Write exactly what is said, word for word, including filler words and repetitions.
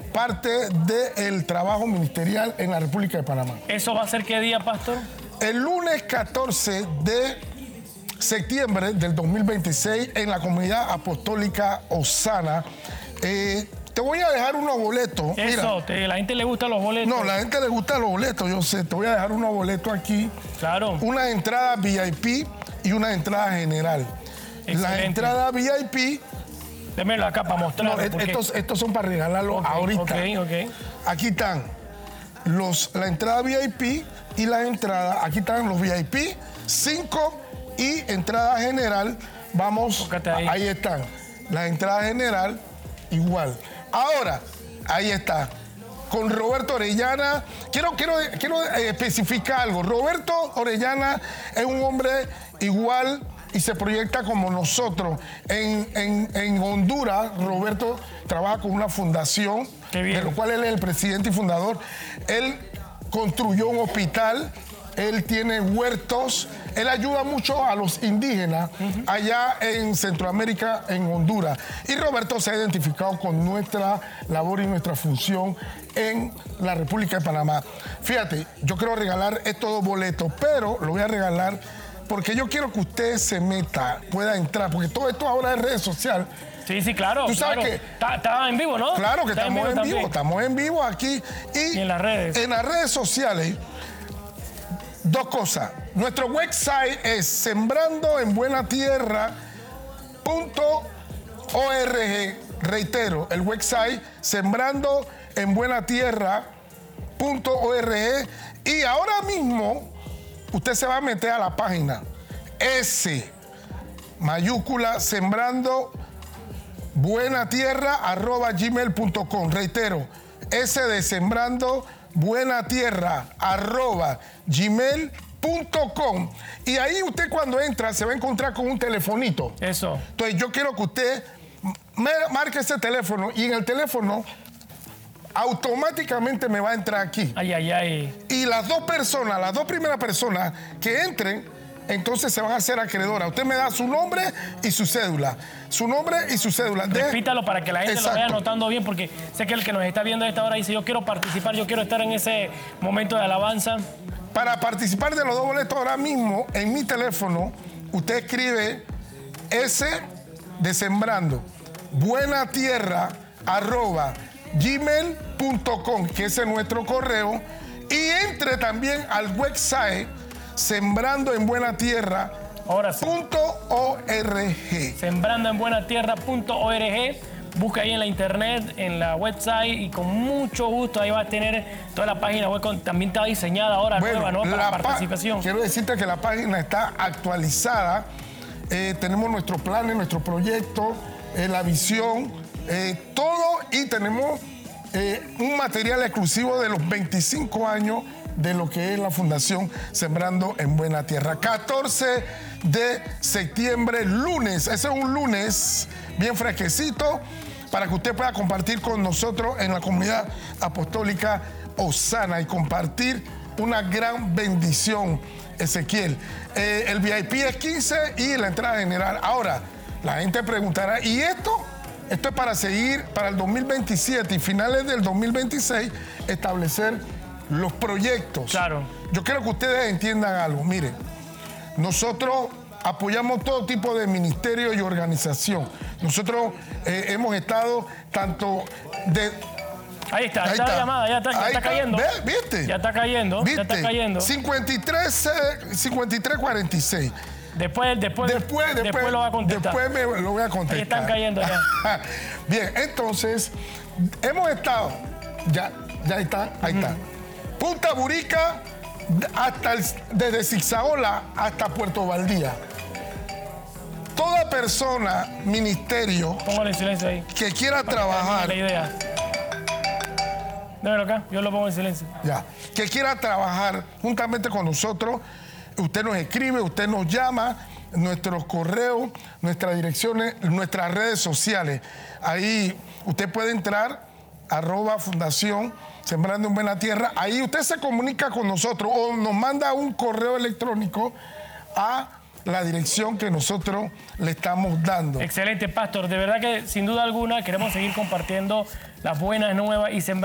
parte del trabajo ministerial en la República de Panamá. ¿Eso va a ser qué día, pastor? El lunes catorce de septiembre del dos mil veintiséis en la Comunidad Apostólica Osana. Eh, te voy a dejar unos boletos. Eso, Mira, te, la gente le gusta los boletos. no, la gente le gusta los boletos, yo sé. Te voy a dejar unos boletos aquí. Claro. Una entrada V I P y una entrada general. Excelente. La entrada V I P... Démelo acá para mostrarlo. No, porque... estos, estos son para regalarlos okay, ahorita. Ok, ok. Aquí están los, la entrada V I P y la entrada... Aquí están los V I P, cinco y entrada general. Vamos, ahí. ahí están. La entrada general, igual. Ahora, ahí está. Con Roberto Orellana. Quiero, quiero, quiero especificar algo. Roberto Orellana es un hombre igual y se proyecta como nosotros. En, en, en Honduras, Roberto trabaja con una fundación, de lo cual él es el presidente y fundador. Él construyó un hospital, él tiene huertos, él ayuda mucho a los indígenas uh-huh. allá en Centroamérica, en Honduras. Y Roberto se ha identificado con nuestra labor y nuestra función en la República de Panamá. Fíjate, yo quiero regalar estos dos boletos, pero lo voy a regalar porque yo quiero que usted se meta, pueda entrar, porque todo esto ahora es redes sociales. Sí, sí, claro. Tú sabes claro. que... Está, está en vivo, ¿no? Claro que está estamos en vivo, en vivo estamos en vivo aquí. Y, y en las redes. En las redes sociales, dos cosas. Nuestro website es sembrando en buena tierra punto org. Reitero, el website sembrando en buena tierra punto org. Y ahora mismo usted se va a meter a la página S mayúscula sembrando buena tierra arroba gmail punto com. Reitero, S de sembrando buena tierra arroba gmail punto com. Y ahí usted cuando entra se va a encontrar con un telefonito. Eso. Entonces yo quiero que usted me marque ese teléfono y en el teléfono automáticamente me va a entrar aquí. Ay, ay, ay. Y las dos personas, las dos primeras personas que entren, entonces se van a hacer acreedoras. Usted me da su nombre y su cédula. Su nombre y su cédula. De... Repítalo para que la gente Exacto. lo vaya anotando bien, porque sé que el que nos está viendo a esta hora dice, yo quiero participar, yo quiero estar en ese momento de alabanza. Para participar de los dos boletos ahora mismo, en mi teléfono, usted escribe S de sembrando, buena tierra, arroba, gmail punto com, que ese es nuestro correo, y entre también al website sembrando en buena tierra punto org. sembrando en buena tierra punto org. Busca ahí en la internet, en la website, y con mucho gusto ahí va a tener toda la página web. Con, también está diseñada ahora bueno, nueva, ¿no? Para pa participación. Quiero decirte que la página está actualizada. Eh, tenemos nuestros planes, nuestro proyecto, eh, la visión, eh, todo, y tenemos eh, un material exclusivo de los veinticinco años de lo que es la Fundación Sembrando en Buena Tierra. catorce de septiembre, lunes. Ese es un lunes bien fresquecito para que usted pueda compartir con nosotros en la Comunidad Apostólica Osana y compartir una gran bendición, Ezequiel. Eh, el V I P es quince y la entrada general. Ahora, la gente preguntará, ¿y esto? Esto es para seguir para el dos mil veintisiete y finales del dos mil veintiséis establecer los proyectos. Claro. Yo quiero que ustedes entiendan algo. Miren, nosotros apoyamos todo tipo de ministerio y organización. Nosotros eh, hemos estado tanto de... Ahí está, ahí está la llamada, ya está, ya está cayendo. ¿Ve? ¿Viste? Ya está cayendo, ¿Viste? ya está cayendo. cincuenta y tres, cincuenta y tres cuarenta y seis. Después, después, después, después, después lo va a contestar. Después me lo voy a contestar. Ahí están cayendo ya. Bien, entonces, hemos estado, ya, ya está, ahí uh-huh. está. Punta Burica, hasta el, desde Zigzagola hasta Puerto Valdía. Toda persona, ministerio, póngale en silencio ahí, que quiera para trabajar. Que la idea. Déjalo acá, yo lo pongo en silencio. Ya, que quiera trabajar juntamente con nosotros, usted nos escribe, usted nos llama, nuestros correos, nuestras direcciones, nuestras redes sociales. Ahí usted puede entrar, arroba Fundación Sembrando en Buena Tierra. Ahí usted se comunica con nosotros o nos manda un correo electrónico a la dirección que nosotros le estamos dando. Excelente, Pastor. De verdad que sin duda alguna queremos seguir compartiendo las buenas nuevas y sembrar